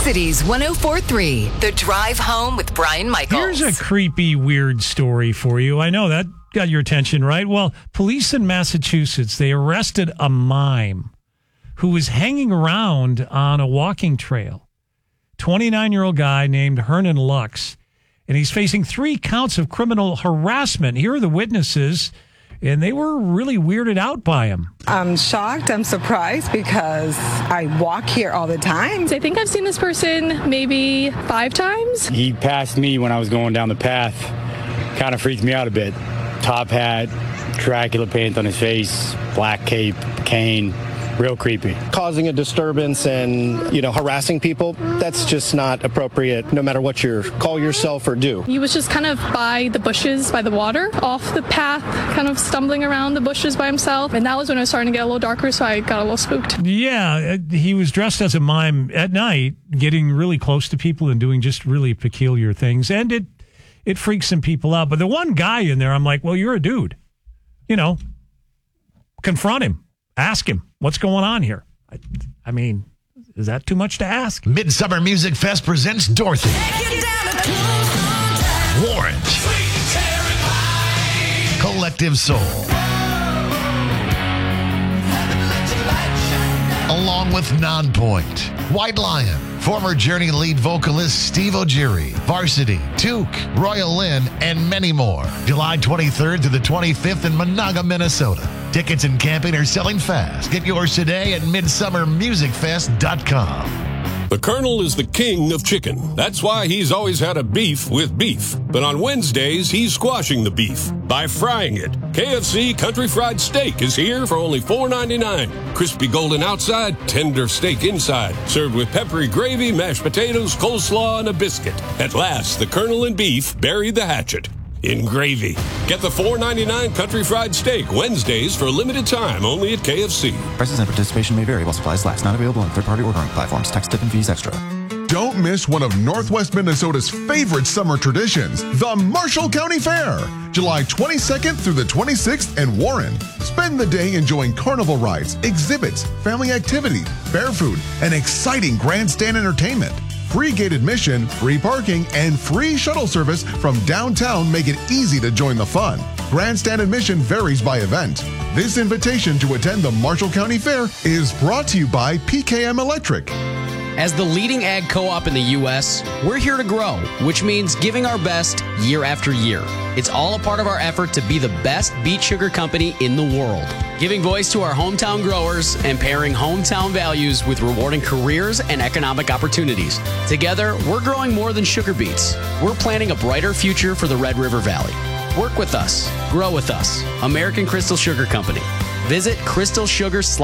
Cities 104.3, The Drive Home with Brian Michaels. Here's a creepy, weird story for you. I know that got your attention, right? Well, police in Massachusetts, they arrested a mime who was hanging around on a walking trail. 29-year-old guy named Hernan Lux, and he's facing 3 counts of criminal harassment. Here are the witnesses, and they were really weirded out by him. I'm shocked. I'm surprised because I walk here all the time. I think I've seen this person maybe 5 times. He passed me when I was going down the path. Kind of freaked me out a bit. Top hat, Dracula paint on his face, black cape, cane. Real creepy. Causing a disturbance and, harassing people, that's just not appropriate no matter what you call yourself or do. He was just kind of by the bushes, by the water, off the path, kind of stumbling around the bushes by himself. And that was when it was starting to get a little darker, so I got a little spooked. Yeah, he was dressed as a mime at night, getting really close to people and doing just really peculiar things. And it freaks some people out. But the one guy in there, I'm like, well, you're a dude. Confront him. Ask him, what's going on here? I mean, is that too much to ask? Midsummer Music Fest presents Dorothy, Orange, Collective Soul, along with Nonpoint, White Lion, former Journey lead vocalist Steve O'Geary, Varsity, Took, Royal Lynn, and many more. July 23rd to the 25th in Monaga, Minnesota. Tickets and camping are selling fast. Get yours today at midsummermusicfest.com. The Colonel is the king of chicken. That's why he's always had a beef with beef. But on Wednesdays, he's squashing the beef by frying it. KFC Country Fried Steak is here for only $4.99. Crispy golden outside, tender steak inside. Served with peppery gravy, mashed potatoes, coleslaw, and a biscuit. At last, the Colonel and beef buried the hatchet in gravy. Get the $4.99 Country Fried Steak Wednesdays for a limited time only at KFC. Prices and participation may vary while supplies last. Not available on third-party ordering platforms. Tax, tip, and fees extra. Don't miss one of Northwest Minnesota's favorite summer traditions, the Marshall County Fair, July 22nd through the 26th in Warren. Spend the day enjoying carnival rides, exhibits, family activities, fair food, and exciting grandstand entertainment. Free gate admission, free parking, and free shuttle service from downtown make it easy to join the fun. Grandstand admission varies by event. This invitation to attend the Marshall County Fair is brought to you by PKM Electric. As the leading ag co-op in the U.S., we're here to grow, which means giving our best year after year. It's all a part of our effort to be the best beet sugar company in the world. Giving voice to our hometown growers and pairing hometown values with rewarding careers and economic opportunities. Together, we're growing more than sugar beets. We're planning a brighter future for the Red River Valley. Work with us. Grow with us. American Crystal Sugar Company. Visit crystalsugar.com.